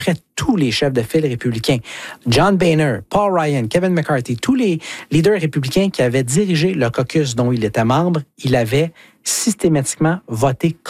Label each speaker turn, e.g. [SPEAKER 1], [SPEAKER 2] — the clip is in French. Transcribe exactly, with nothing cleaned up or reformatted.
[SPEAKER 1] près tous les chefs de file républicains, John Boehner, Paul Ryan, Kevin McCarthy, tous les leaders républicains qui avaient dirigé le caucus dont il était membre, il avait systématiquement voté